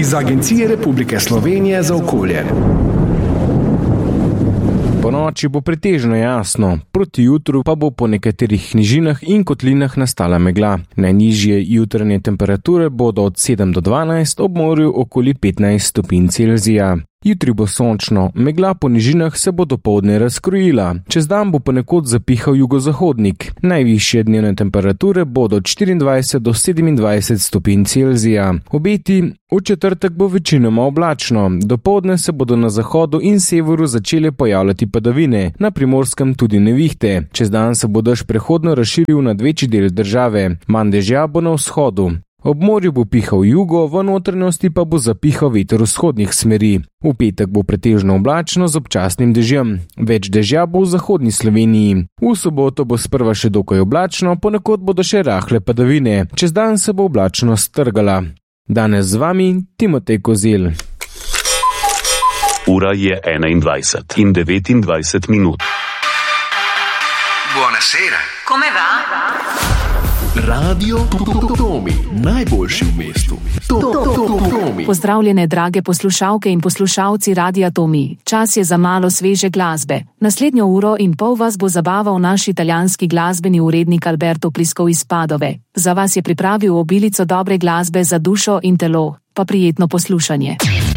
iz Agencije Republike Slovenije za okolje. Po noči bo pretežno jasno, proti jutru pa bo po nekaterih nižinah in kotlinah nastala megla. Najnižje jutranje temperature bodo od 7 do 12, ob morju okoli 15 stopinj Celzija. Jutri bo sončno, megla po nižinah se bo dopoldne razkrojila. Čez dan bo ponekod zapihal jugozahodnik. Najvišje dnevne temperature bodo od 24 do 27 stopinj Celzija. Obeti: v četrtek bo večinoma oblačno, dopoldne se bodo na zahodu in severu začele pojavljati padavine, na Primorskem tudi nevihte. Čez dan se bo dež prehodno razširil nad večji del države, manj dežja bo na vzhodu. Ob morju bo pihal jugo, v notranjosti pa bo zapihal veter vzhodnih smeri. V petek bo pretežno oblačno z občasnim dežjem. Več dežja bo v zahodni Sloveniji. V soboto bo sprva še dokaj oblačno, ponekod bodo še rahle padavine. Čez dan se bo oblačnost strgala. Danes z vami Timotej Kozel. Ura je 21 in 29 minut. Buonasera. Come va? Radio Tomi, najboljši v mestu. Tomi. Pozdravljene, drage poslušalke in poslušalci Radia Tomi. Čas je za malo sveže glasbe. Naslednjo uro in pol vas bo zabaval naš italijanski glasbeni urednik Alberto Priskov iz Padove. Za vas je pripravil obilico dobre glasbe za dušo in telo. Pa prijetno poslušanje.